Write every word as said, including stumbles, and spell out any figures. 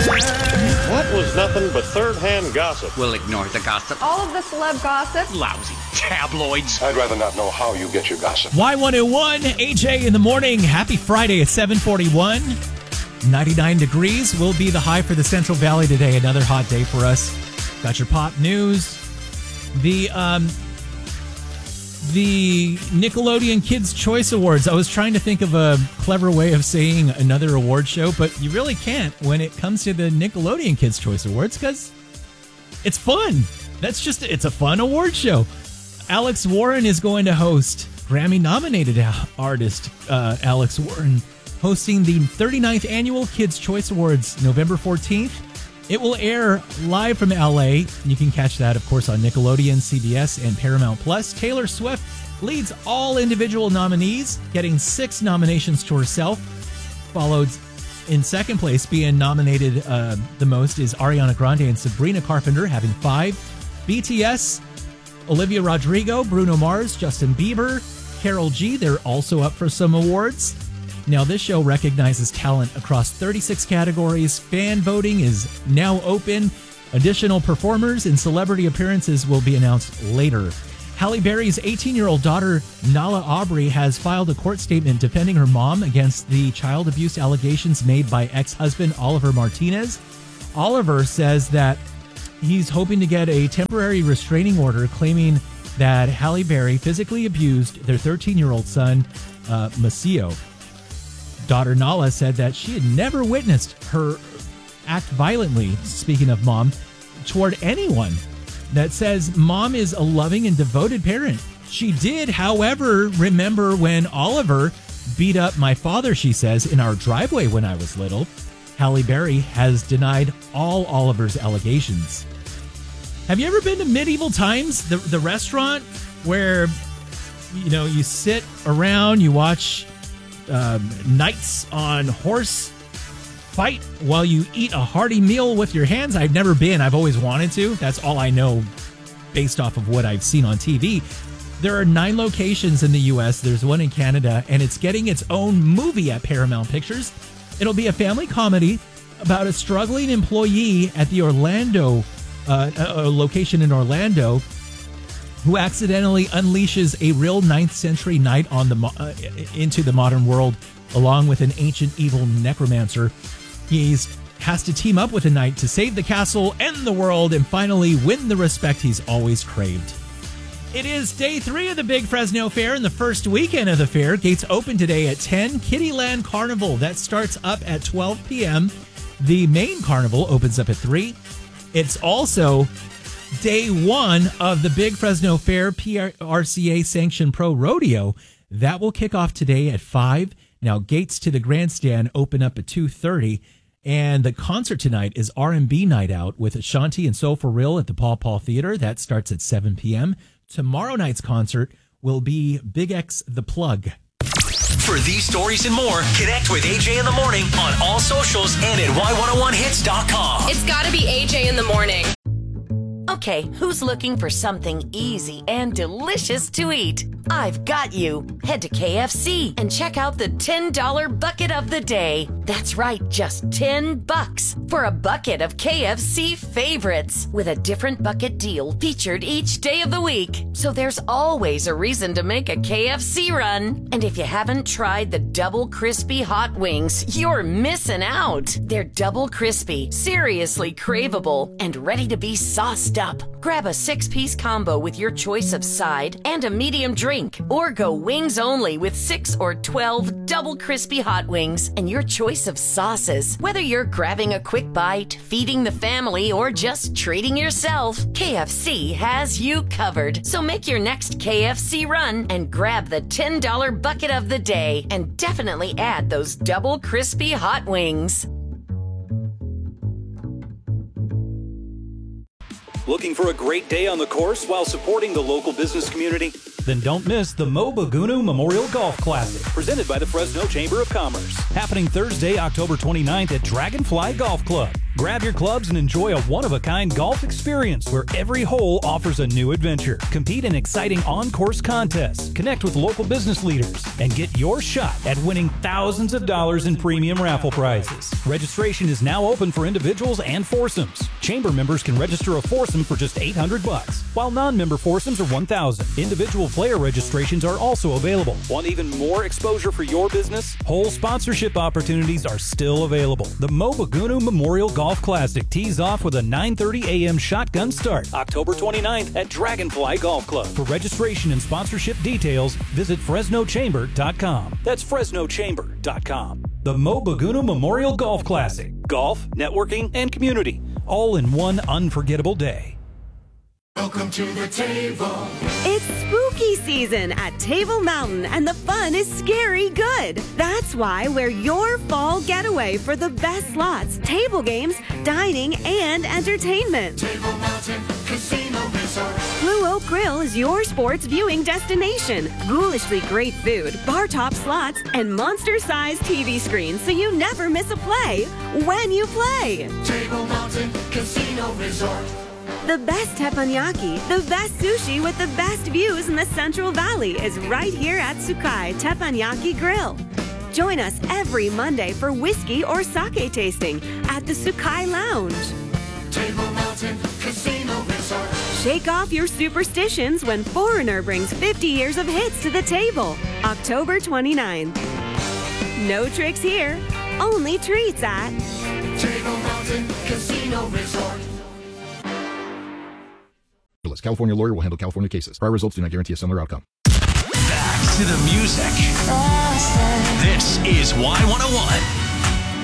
That was nothing but third-hand gossip. We'll ignore the gossip. All of the celeb gossip. Lousy tabloids. I'd rather not know how you get your gossip. Y one oh one, A J in the morning. Happy Friday at seven forty-one. ninety-nine degrees will be the high for the Central Valley today. Another hot day for us. Got your pop news. The um, the Nickelodeon Kids' Choice Awards. I was trying to think of a clever way of saying another award show, but you really can't when it comes to the Nickelodeon Kids' Choice Awards because it's fun. That's just, it's a fun award show. Alex Warren is going to host, Grammy-nominated artist uh, Alex Warren, hosting the thirty-ninth Annual Kids' Choice Awards November fourteenth. It will air live from L A. You can catch that, of course, on Nickelodeon, C B S, and Paramount Plus. Taylor Swift leads all individual nominees, getting six nominations to herself. Followed in second place, being nominated uh, the most, is Ariana Grande and Sabrina Carpenter, having five. B T S, Olivia Rodrigo, Bruno Mars, Justin Bieber, Karol G, they're also up for some awards. Now, this show recognizes talent across thirty-six categories. Fan voting is now open. Additional performers and celebrity appearances will be announced later. Halle Berry's eighteen-year-old daughter, Nala Aubrey, has filed a court statement defending her mom against the child abuse allegations made by ex-husband Oliver Martinez. Oliver says that he's hoping to get a temporary restraining order claiming that Halle Berry physically abused their thirteen-year-old son, uh, Maceo. Daughter Nala said that she had never witnessed her act violently, speaking of mom, toward anyone. That says mom is a loving and devoted parent. She did, however, remember when Oliver beat up my father, she says, in our driveway when I was little. Halle Berry has denied all Oliver's allegations. Have you ever been to Medieval Times, the, the restaurant where, you know, you sit around, you watch Um, knights on horse fight while you eat a hearty meal with your hands? I've never been. I've always wanted to. That's all I know based off of what I've seen on T V. There are nine locations in the U S. There's one in Canada, and it's getting its own movie at Paramount Pictures. It'll be a family comedy about a struggling employee at the Orlando uh, a location in Orlando who accidentally unleashes a real ninth century knight on the uh, into the modern world, along with an ancient evil necromancer. He has to team up with a knight to save the castle and the world and finally win the respect he's always craved. It is day three of the Big Fresno Fair and the first weekend of the fair. Gates open today at ten. Kittyland Carnival, that starts up at twelve p.m. The main carnival opens up at three. It's also day one of the Big Fresno Fair P R C A Sanctioned Pro Rodeo. That will kick off today at five. Now, gates to the grandstand open up at two thirty. And the concert tonight is R and B Night Out with Ashanti and Soul For Real at the Paul Paul Theater. That starts at seven p.m. Tomorrow night's concert will be Big X The Plug. For these stories and more, connect with A J in the Morning on all socials and at Y one oh one hits dot com. It's gotta be A J in the Morning. Okay, who's looking for something easy and delicious to eat? I've got you. Head to K F C and check out the ten dollar bucket of the day. That's right, just ten bucks for a bucket of K F C favorites with a different bucket deal featured each day of the week. So there's always a reason to make a K F C run. And if you haven't tried the double crispy hot wings, you're missing out. They're double crispy, seriously craveable, and ready to be sauced up. Grab a six-piece combo with your choice of side and a medium drink, or go wings only with six or twelve double crispy hot wings and your choice of sauces. Whether you're grabbing a quick bite, feeding the family, or just treating yourself, K F C has you covered. So make your next K F C run and grab the ten dollar bucket of the day, and definitely add those double crispy hot wings. Looking for a great day on the course while supporting the local business community? Then don't miss the Mo Bagunu Memorial Golf Classic, Presented by the Fresno Chamber of Commerce. happening Thursday, October twenty-ninth at Dragonfly Golf Club. Grab your clubs and enjoy a one-of-a-kind golf experience where every hole offers a new adventure. Compete in exciting on-course contests, connect with local business leaders, and get your shot at winning thousands of dollars in premium raffle prizes. Registration is now open for individuals and foursomes. Chamber members can register a foursome for just eight hundred bucks, while non-member foursomes are one thousand. Individual player registrations are also available. Want even more exposure for your business? Whole sponsorship opportunities are still available. The Mobagunu Memorial Golf Classic tees off with a nine thirty a.m. shotgun start. October twenty-ninth at Dragonfly Golf Club. For registration and sponsorship details, visit Fresno Chamber dot com. That's Fresno Chamber dot com. The Mobagunu Memorial Golf Classic. Golf, networking, and community. All in one unforgettable day. Welcome to the table. It's spooky season at Table Mountain, and the fun is scary good. That's why we're your fall getaway for the best slots, table games, dining, and entertainment. Table Mountain Casino Resort. Blue Oak Grill is your sports viewing destination. Ghoulishly great food, bar top slots, and monster-sized T V screens so you never miss a play when you play. Table Mountain Casino Resort. The best teppanyaki, the best sushi with the best views in the Central Valley is right here at Sukai Teppanyaki Grill. Join us every Monday for whiskey or sake tasting at the Sukai Lounge. Table Mountain Casino Resort. Shake off your superstitions when Foreigner brings fifty years of hits to the table. October twenty-ninth. No tricks here, only treats at Table Mountain Casino Resort. California lawyer will handle California cases. Prior results do not guarantee a similar outcome. Back to the music. This is Y one oh one.